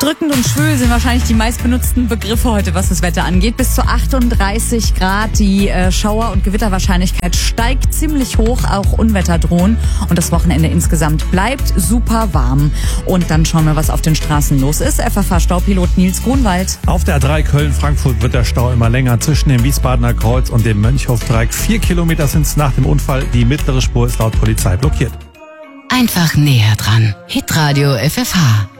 Drückend und schwül sind wahrscheinlich die meistbenutzten Begriffe heute, was das Wetter angeht. Bis zu 38 Grad. Die Schauer- und Gewitterwahrscheinlichkeit steigt ziemlich hoch. Auch Unwetter drohen. Und das Wochenende insgesamt bleibt super warm. Und dann schauen wir, was auf den Straßen los ist. FFH-Staupilot Nils Grunwald. Auf der A3 Köln-Frankfurt wird der Stau immer länger. Zwischen dem Wiesbadener Kreuz und dem Mönchhof-Dreieck 4 Kilometer sind es nach dem Unfall. Die mittlere Spur ist laut Polizei blockiert. Einfach näher dran. Hitradio FFH.